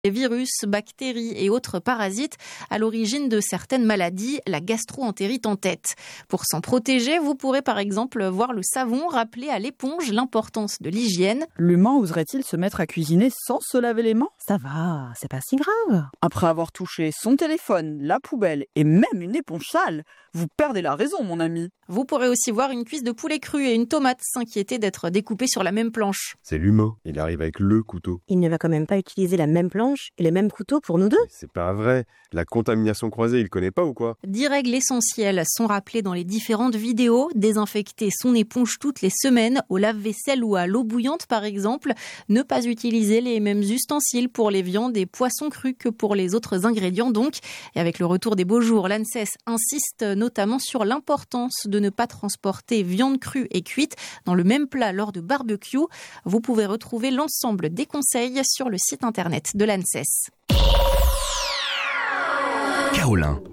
Les virus, bactéries et autres parasites à l'origine de certaines maladies, la gastro-entérite en tête. Pour s'en protéger, vous pourrez par exemple voir le savon rappeler à l'éponge l'importance de l'hygiène. L'humain oserait-il se mettre à cuisiner sans se laver les mains ? Ça va, c'est pas si grave. Après avoir touché son téléphone, la poubelle et même une éponge sale, vous perdez la raison, mon ami. Vous pourrez aussi voir une cuisse de poulet cru et une tomate s'inquiéter d'être découpées sur la même planche. C'est l'humain, il arrive avec le couteau. Il ne va quand même pas utiliser la même planche et les mêmes couteaux pour nous deux. Mais c'est pas vrai, la contamination croisée, il connaît pas ou quoi ? 10 règles essentielles sont rappelées dans les différentes vidéos. Désinfecter son éponge toutes les semaines, au lave-vaisselle ou à l'eau bouillante par exemple. Ne pas utiliser les mêmes ustensiles pour les viandes et poissons crus que pour les autres ingrédients donc. Et avec le retour des beaux jours, l'ANSES insiste notamment sur l'importance de ne pas transporter viande crue et cuite dans le même plat lors de barbecue. Vous pouvez retrouver l'ensemble des conseils sur le site internet de l'ANSES. Kaolin,